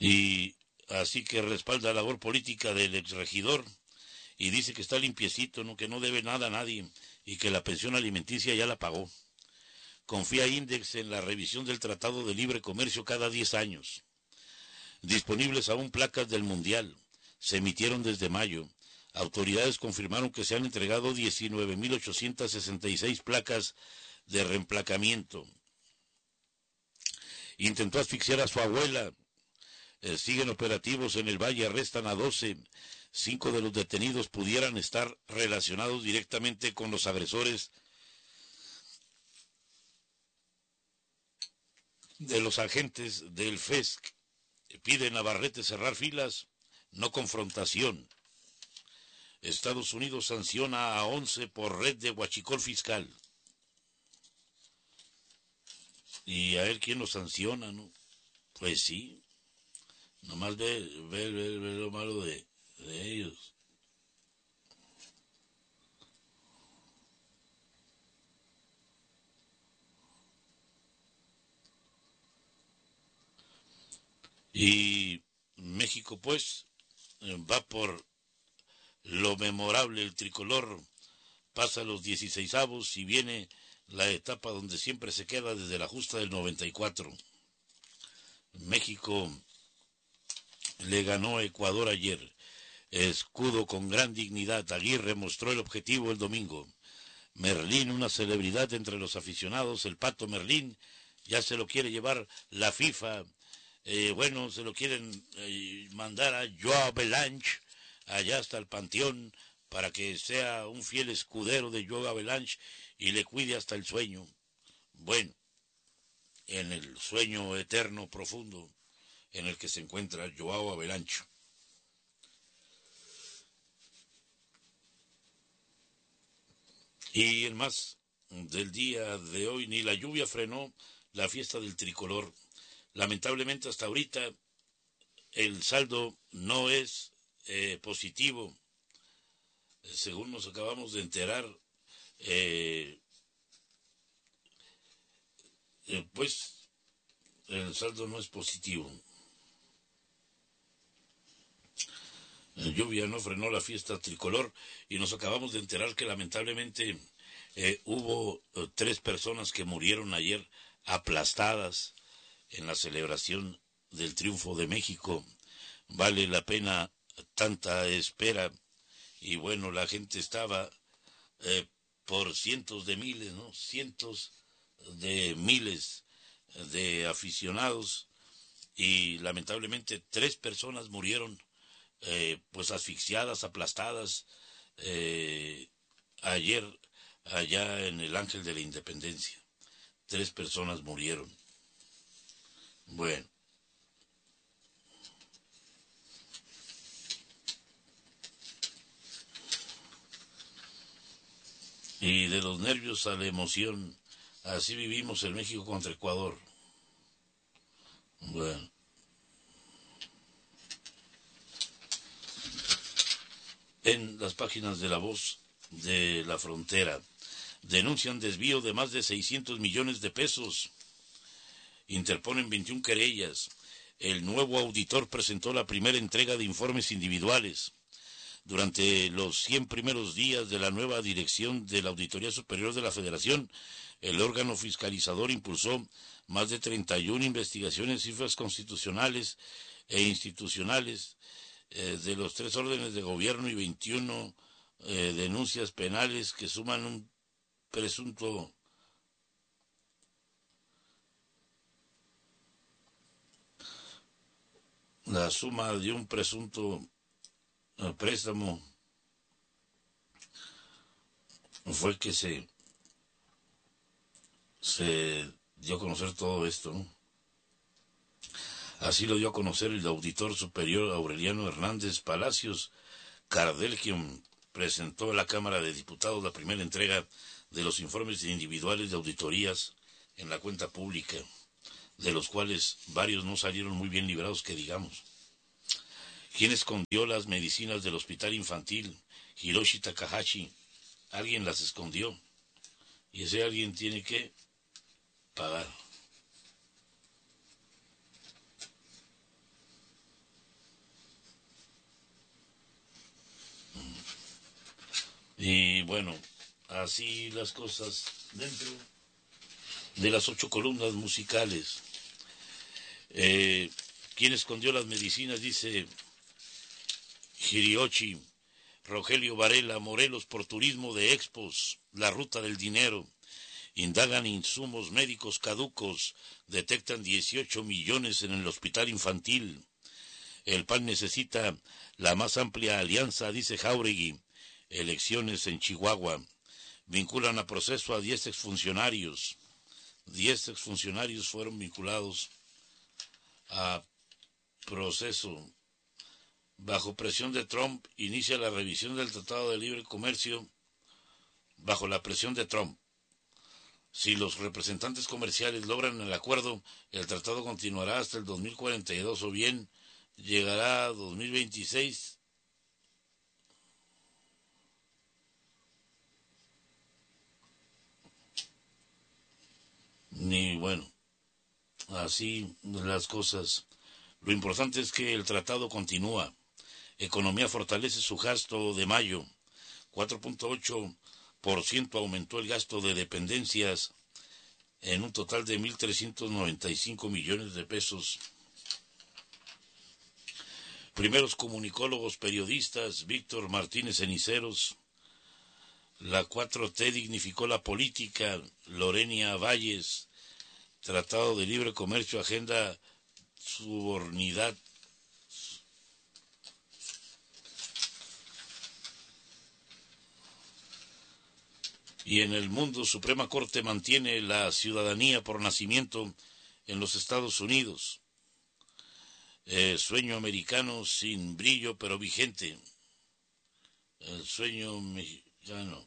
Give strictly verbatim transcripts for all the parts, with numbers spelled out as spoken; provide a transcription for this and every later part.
Y así que respalda la labor política del exregidor y dice que está limpiecito, ¿no? Que no debe nada a nadie y que la pensión alimenticia ya la pagó. Confía Index en la revisión del Tratado de Libre Comercio cada diez años. Disponibles aún placas del Mundial. Se emitieron desde mayo. Autoridades confirmaron que se han entregado diecinueve mil ochocientas sesenta y seis placas de reemplacamiento. Intentó asfixiar a su abuela. Eh, siguen operativos en el Valle, arrestan a doce. Cinco de los detenidos pudieran estar relacionados directamente con los agresores de los agentes del F E S C. Piden a Navarrete cerrar filas, no confrontación. Estados Unidos sanciona a once por red de huachicol fiscal. Y a él, ¿quién lo sanciona, no? Pues sí. Nomás ve, ve, ve, ve lo malo de, de ellos. Y México, pues, va por lo memorable. El tricolor pasa los dieciseisavos y viene la etapa donde siempre se queda desde la justa del noventa y cuatro. México le ganó a Ecuador ayer. Escudo con gran dignidad. Aguirre mostró el objetivo el domingo. Merlín, una celebridad entre los aficionados, el Pato Merlín, ya se lo quiere llevar la FIFA. Eh, bueno, se lo quieren eh, mandar a Joao Belange, allá hasta el Panteón, para que sea un fiel escudero de Joao Belange y le cuide hasta el sueño. Bueno, en el sueño eterno profundo en el que se encuentra Joao Belange. Y el más del día de hoy, ni la lluvia frenó la fiesta del tricolor. Lamentablemente hasta ahorita el saldo no es eh, positivo. Según nos acabamos de enterar, eh, eh, pues el saldo no es positivo. La lluvia no frenó la fiesta tricolor y nos acabamos de enterar que lamentablemente eh, hubo eh, tres personas que murieron ayer aplastadas en la celebración del triunfo de México. Vale la pena tanta espera y bueno, la gente estaba eh, por cientos de miles, ¿no? Cientos de miles de aficionados y lamentablemente tres personas murieron eh, pues asfixiadas, aplastadas eh, ayer allá en el Ángel de la Independencia. Tres personas murieron. Bueno. Y de los nervios a la emoción, así vivimos el México contra Ecuador. Bueno. En las páginas de La Voz de la Frontera, denuncian desvío de más de seiscientos millones de pesos. Interponen veintiuna querellas. El nuevo auditor presentó la primera entrega de informes individuales. Durante los cien primeros días de la nueva dirección de la Auditoría Superior de la Federación, el órgano fiscalizador impulsó más de treinta y una investigaciones, cifras constitucionales e institucionales eh, de los tres órdenes de gobierno y veintiuna eh, denuncias penales que suman un presunto la suma de un presunto eh, préstamo fue que se se dio a conocer todo esto, ¿no? Así lo dio a conocer el auditor superior Aureliano Hernández Palacios Cardel, quien presentó a la Cámara de Diputados la primera entrega de los informes individuales de auditorías en la cuenta pública, de los cuales varios no salieron muy bien librados, que digamos. ¿Quién escondió las medicinas del hospital infantil Hiroshi Takahashi? Alguien las escondió, y ese alguien tiene que pagar. Y bueno, así las cosas dentro de las ocho columnas musicales. Eh, ¿Quién escondió las medicinas? Dice Hiriochi. Rogelio Varela, Morelos por turismo de expos, la ruta del dinero. Indagan insumos médicos caducos, detectan dieciocho millones en el hospital infantil. El P A N necesita la más amplia alianza, dice Jáuregui. Elecciones en Chihuahua. Vinculan a proceso a diez exfuncionarios. Diez exfuncionarios fueron vinculados a proceso. Bajo presión de Trump, inicia la revisión del Tratado de Libre Comercio. Bajo la presión de Trump. Si los representantes comerciales logran el acuerdo, el tratado continuará hasta el dos mil cuarenta y dos o bien llegará a dos mil veintiséis. Ni bueno, así las cosas. Lo importante es que el tratado continúa. Economía fortalece su gasto de mayo. cuatro punto ocho por ciento aumentó el gasto de dependencias en un total de mil trescientos noventa y cinco millones de pesos. Primeros comunicólogos periodistas, Víctor Martínez Ceniceros. La cuatro T dignificó la política, Lorenia Valles. Tratado de Libre Comercio, agenda subordinidad. Y en el mundo, Suprema Corte mantiene la ciudadanía por nacimiento en los Estados Unidos. Eh, sueño americano sin brillo pero vigente. El sueño mexicano.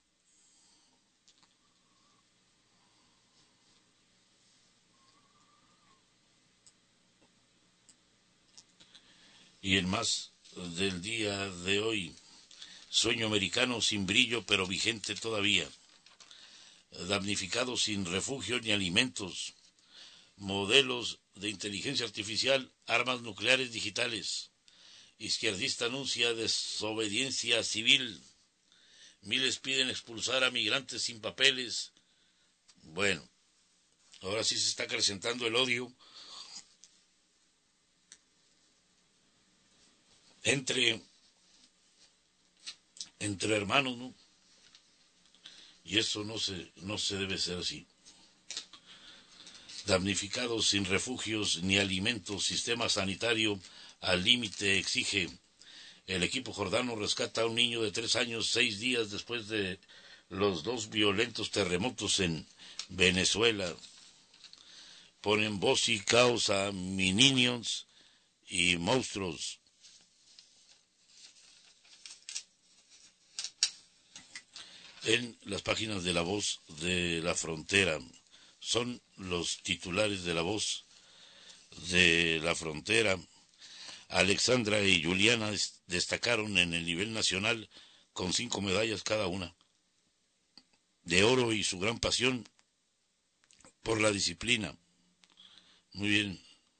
Y el más del día de hoy. Sueño americano sin brillo pero vigente todavía. Damnificados sin refugio ni alimentos. Modelos de inteligencia artificial, armas nucleares digitales. Izquierdista anuncia desobediencia civil. Miles piden expulsar a migrantes sin papeles. Bueno, ahora sí se está acrecentando el odio entre, entre hermanos, ¿no? Y eso no se, no se debe ser así. Damnificados sin refugios ni alimentos, sistema sanitario al límite exige. El equipo jordano rescata a un niño de tres años seis días después de los dos violentos terremotos en Venezuela. Ponen voz y caos a Minions y monstruos. En las páginas de La Voz de la Frontera. Son los titulares de La Voz de la Frontera. Alexandra y Juliana destacaron en el nivel nacional con cinco medallas cada una de oro y su gran pasión por la disciplina. Muy bien.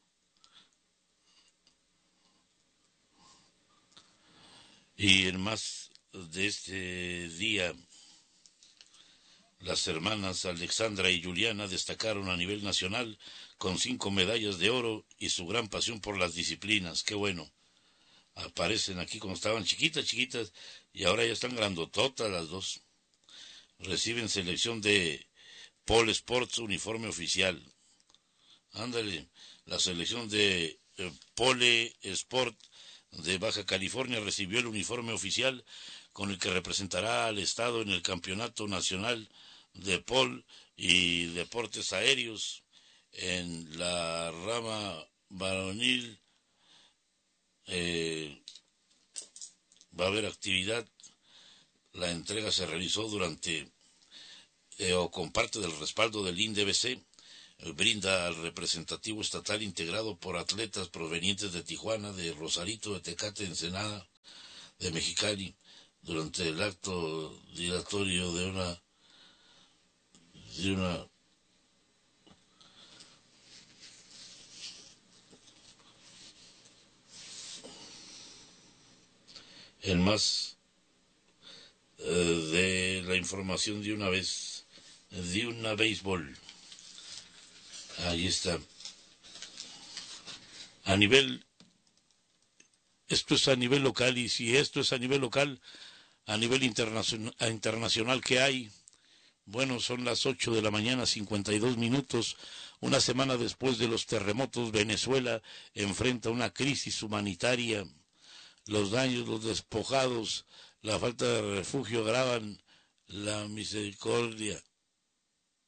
Y en más de este día, las hermanas Alexandra y Juliana destacaron a nivel nacional con cinco medallas de oro y su gran pasión por las disciplinas. Qué bueno. Aparecen aquí como estaban chiquitas, chiquitas, y ahora ya están grandototas las dos. Reciben selección de Pole Sports, uniforme oficial. Ándale, la selección de eh, Pole Sport de Baja California recibió el uniforme oficial con el que representará al estado en el Campeonato Nacional de Pole y Deportes Aéreos en la rama varonil. Eh, va a haber actividad. La entrega se realizó durante eh, o con parte del respaldo del I N D B C. Eh, brinda al representativo estatal integrado por atletas provenientes de Tijuana, de Rosarito, de Tecate, Ensenada, de Mexicali, durante el acto dilatorio de una de una el más eh, de información de una vez, de una béisbol. Ahí está. A nivel, esto es a nivel local, y si esto es a nivel local, a nivel internacional, internacional ¿qué hay? Bueno, son las ocho de la mañana, cincuenta y dos minutos. Una semana después de los terremotos, Venezuela enfrenta una crisis humanitaria. Los daños, los despojados, la falta de refugio agravan la misericordia.